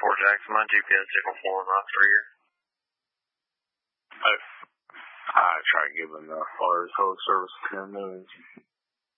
Fort Jackson. My GPS signal 4 not 3 here. I tried giving the fire hose service 10 minutes.